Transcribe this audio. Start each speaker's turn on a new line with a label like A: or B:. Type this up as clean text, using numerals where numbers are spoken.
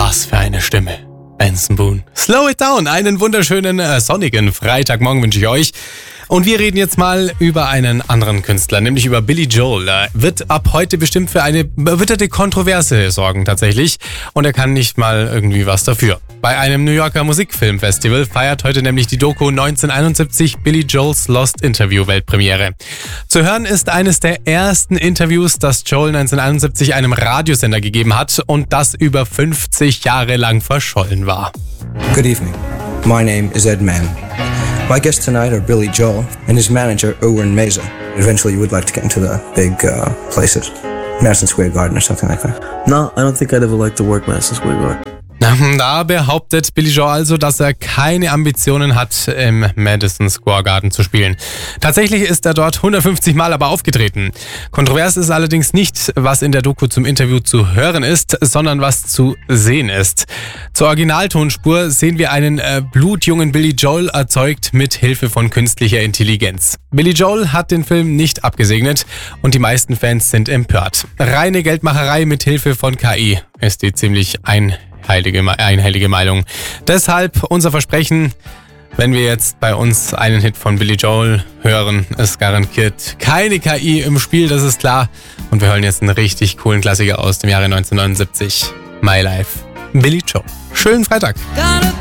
A: Was für eine Stimme. Benson Boone. Slow it down. Einen wunderschönen sonnigen Freitagmorgen wünsche ich euch. Und wir reden jetzt mal über einen anderen Künstler, nämlich über Billy Joel. Wird ab heute bestimmt für eine erwitterte Kontroverse sorgen tatsächlich. Und er kann nicht mal irgendwie was dafür. Bei einem New Yorker Musikfilmfestival feiert heute nämlich die Doku 1971 Billy Joel's Lost Interview Weltpremiere. Zu hören ist eines der ersten Interviews, das Joel 1971 einem Radiosender gegeben hat und das über 50 Jahre lang verschollen war.
B: Good evening. My name is Ed Mann. My guests tonight are Billy Joel and his manager, Erwin Meza. Eventually you would like to get into the big places. Madison Square Garden or something like that.
C: No, I don't think I'd ever like to work Madison Square Garden.
A: Da behauptet Billy Joel also, dass er keine Ambitionen hat, im Madison Square Garden zu spielen. Tatsächlich ist er dort 150 Mal aber aufgetreten. Kontrovers ist allerdings nicht, was in der Doku zum Interview zu hören ist, sondern was zu sehen ist. Zur Originaltonspur sehen wir einen blutjungen Billy Joel erzeugt mit Hilfe von künstlicher Intelligenz. Billy Joel hat den Film nicht abgesegnet und die meisten Fans sind empört. Reine Geldmacherei mit Hilfe von KI ist die ziemlich einhellige Meinung. Deshalb unser Versprechen, wenn wir jetzt bei uns einen Hit von Billy Joel hören, ist garantiert keine KI im Spiel, das ist klar. Und wir hören jetzt einen richtig coolen Klassiker aus dem Jahre 1979. My Life, Billy Joel. Schönen Freitag.